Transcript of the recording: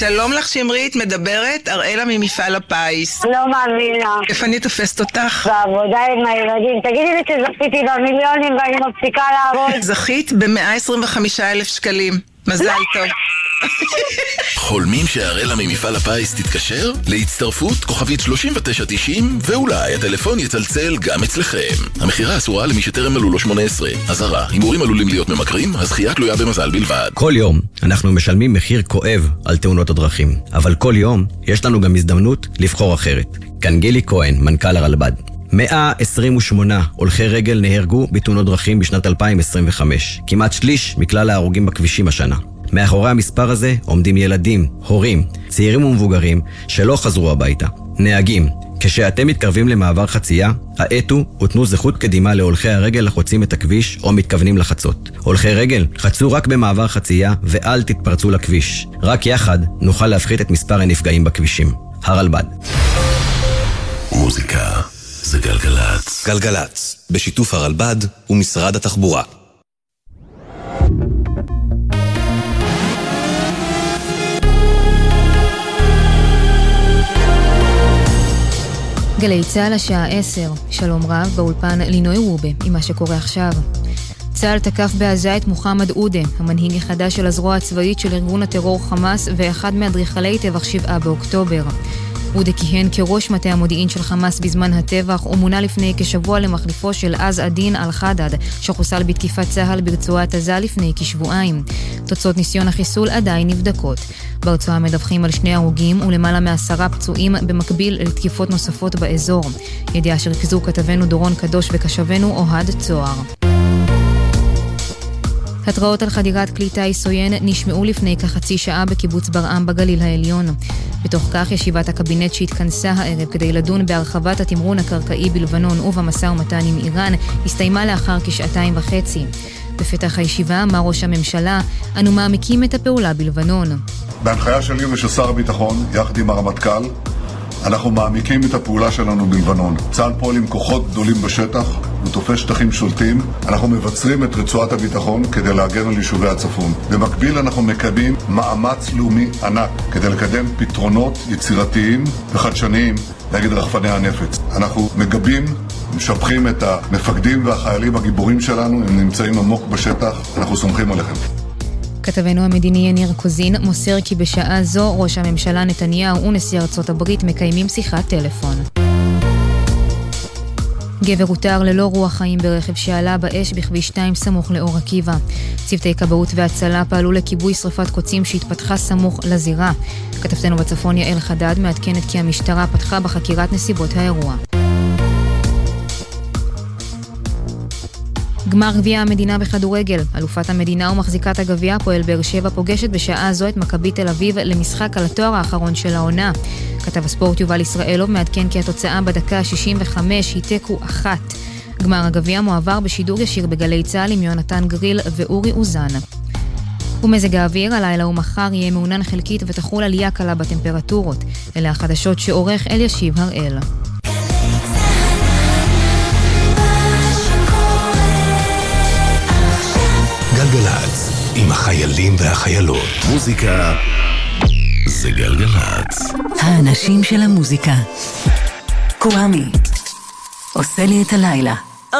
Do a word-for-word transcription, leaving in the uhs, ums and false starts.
שלום לך שמרית, מדברת אראלה ממפעל הפיס. לא מאמינה. איפה אני תופסת אותך? בעבודה עם הילדים. תגידי לי שזכיתי במיליונים ואני מפסיקה לעבוד. זכית ב-מאה עשרים וחמישה אלף שקלים. מזל טוב. חולמים שהראלה ממפעל הפיס תתקשר? להצטרפות כוכבית שלושים ותשע תשעים ואולי הטלפון יצלצל גם אצלכם. המחירה אסורה למי שטרם מלאו לו שמונה עשרה. אזהרה, הימורים עלולים להיות ממכרים, הזכייה תלויה במזל בלבד. כל יום אנחנו משלמים מחיר כואב על תאונות הדרכים, אבל כל יום יש לנו גם הזדמנות לבחור אחרת. כאן גילי כהן, מנכ"ל הרלב"ד. מאה עשרים ושמונה הולכי רגל נהרגו בתאונות דרכים בשנת אלפיים עשרים וחמש, כמעט שליש מכלל ההרוגים בכבישים השנה. מאחורי המספר הזה עומדים ילדים, הורים, צעירים ומבוגרים שלא חזרו הביתה. נהגים, כשאתם מתקרבים למעבר חצייה, האטו ותנו זכות קדימה להולכי הרגל לחוצים את הכביש או מתכוונים לחצות. הולכי רגל, חצו רק במעבר חצייה ואל תתפרצו לכביש. רק יחד נוכל להפחית את מספר הנפגעים בכבישים. הרלב"ד. מוזיקה זה גלגלץ. גלגלץ, בשיתוף הרלב"ד ומשרד התחבורה. גלי צהל השעה עשר, שלום רב, באולפן לינוי רובה, עם מה שקורה עכשיו. צהל תקף בעזה את מוחמד עודה, המנהיג החדש של הזרוע הצבאית של ארגון הטרור חמאס ואחד מאדריכלי טבח שבעה באוקטובר. עודה כיהן כראש מטה המודיעין של חמאס בזמן הטבח ומונה לפני כשבוע למחליפו של עז א-דין אל-חדד, שחוסל בתקיפת צהל ברצועת עזה לפני כשבועיים. תוצאות ניסיון החיסול עדיין נבדקות. ברצועה מדווחים על שני הרוגים ולמעלה מעשרה פצועים במקביל לתקיפות נוספות באזור. ידיעה שריכזו כתבנו דורון קדוש וקשבנו אוהד צוהר. התראות על חדירת כלי טיס עוין נשמעו לפני כחצי שעה בקיבוץ ברעם בגליל העליון. בתוך כך ישיבת הקבינט שהתכנסה הערב כדי לדון בהרחבת התמרון הקרקעי בלבנון ובמשא ומתן עם איראן הסתיימה לאחר כשעתיים וחצי. בפתח הישיבה אמר ראש הממשלה, אנו מעמיקים את הפעולה בלבנון. בהנחיה שלי ושל שר הביטחון, יחד עם הרמטכ"ל, אנחנו מעמיקים את הפעולה שלנו בלבנון. צה"ל פועל עם כוחות גדולים בשטח, ותופס שטחים שולטים. אנחנו מבצרים את רצועת הביטחון כדי להגן על יישובי הצפון. במקביל אנחנו מקיימים מאמץ לאומי ענק כדי לקדם פתרונות יצירתיים וחדשניים נגד רחפני הנפץ. אנחנו מגבים, משבחים את המפקדים והחיילים הגיבורים שלנו, הם נמצאים עמוק בשטח, אנחנו סומכים עליכם. כתבנו המדיני יניר קוזין מוסר כי בשעה זו ראש הממשלה נתניהו ונשיא ארצות הברית מקיימים שיחת טלפון. גבר הותר ללא רוח חיים ברכב שעלה באש בכביש שתיים סמוך לאור עקיבא. צוותי כבאות והצלה פעלו לכיבוי שרפת קוצים שהתפתחה סמוך לזירה. כתבתנו בצפון יעל חדד מעדכנת כי המשטרה פתחה בחקירת נסיבות האירוע. גמר גביע המדינה בכדורגל. אלופת המדינה ומחזיקת הגביע פועל באר שבע פוגשת בשעה זו את מכבי תל אביב למשחק על התואר האחרון של העונה. כתב הספורט יובל ישראלוב מעדכן כי התוצאה בדקה ה-שישים וחמש היא תיקו אחת. גמר הגביע מועבר בשידור ישיר בגלי צהל עם יונתן גריל ואורי אוזן. ומזג האוויר הלילה ומחר יהיה מעונן חלקית ותחול עלייה קלה בטמפרטורות. אלה החדשות שעורך אלישיב הראל. גלגלץ, עם החיילים והחיילות. מוזיקה זה גלגלץ. האנשים של המוזיקה. קוואמי עושה לי את הלילה.